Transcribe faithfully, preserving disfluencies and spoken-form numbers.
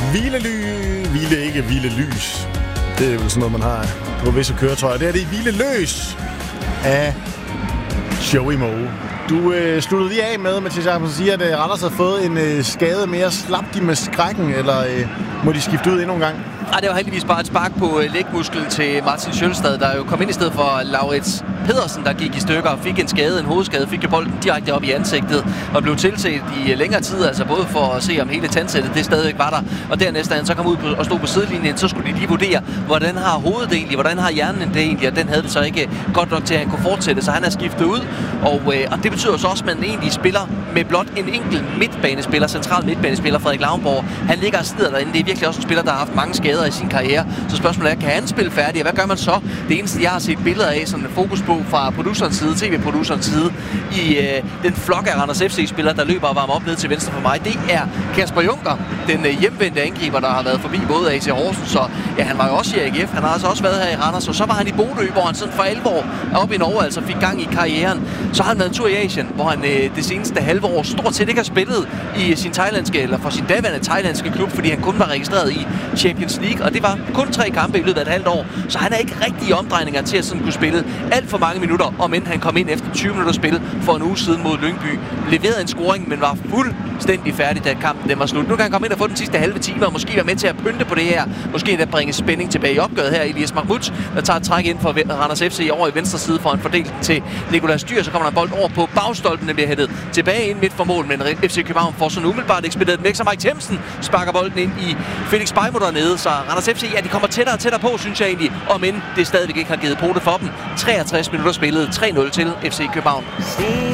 Hvilely, hvile ikke, hvilelys. Det er jo sådan noget, man har på visse køretøjer. Det er det hvileløs af Joey Moe. Du øh, sluttede lige af med, Mathias Jacobsen siger, at øh, Randers har fået en øh, skade mere. Slap de med skrækken, eller øh, må de skifte ud endnu en gang? Nej, det var heldigvis bare et spark på øh, lægmusklen til Martin Sjølstad, der jo kom ind i stedet for Laurits Pedersen, der gik i stykker og fik en skade, en hovedskade, fik jo bolden direkte op i ansigtet og blev tilset i længere tid, altså både for at se, om hele tandsættet det stadigvæk var der, og dernæst, da han så kom ud på, og stod på sidelinjen, så skulle de lige vurdere, hvordan har hovedet egentlig, hvordan har hjernen det egentlig, og den havde det så ikke godt nok til, at han kunne fortsætte, så han er skiftet ud, og, øh, og det betyder så også, at man egentlig spiller med blot en enkelt midtbanespiller, central midtbanespiller, Frederik Lauenborg. Han ligger og sidder derinde, det er virkelig også en spiller, der har haft mange skader i sin karriere, så spørgsmålet er, kan han spille færdig, og hvad gør man så? Det eneste, jeg har set billeder af, sådan en fokus på fra producerens side, tv-producerens side, i øh, den flok af Randers F C-spillere, der løber og varmer op ned til venstre for mig, det er Kasper Junker, den øh, hjemvendte angriber, der har været forbi både A C Horsens, så ja, han var jo også i A G F, han har altså også været her i Randers, og så var han i Bodø, hvor han sådan for alvor op i Norge, altså fik gang i karrieren. Så har han været en tur i Asien, hvor han øh, det seneste halve år stort set ikke har spillet i sin thailandske, eller for sin daværende thailandske klub, fordi han kun var registreret i Champions League, og det var kun tre kampe i løbet af et halvt år, så han er ikke rigtig i omdrejninger til at sådan kunne spille alt for mange minutter, om end han kom ind efter tyve minutter spil for en uge siden mod Lyngby, leverede en scoring, men var fuldstændig færdig, da kampen den var slut. Nu kan han komme ind og få den sidste halve time, og måske være med til at pynte på det her, måske at bringe spænding tilbage i opgøret her. Elias Mahmoud, der tager et træk ind for Randers F C over i venstre side for en fordelt til Nicolas Dyr, så kommer der en bold over på bagstolpen, den bliver hættet tilbage ind midt for mål, men F C København får sådan umiddelbart ekspederet den væk, så Mike Themsen sparker bolden ind i Felix Beimo dernede, så Randers F C, ja, de kommer tættere og tættere på, synes jeg egentlig, om end det stadigvæk ikke har givet på det for dem. treogtres minutter spillet, tre nul til F C København.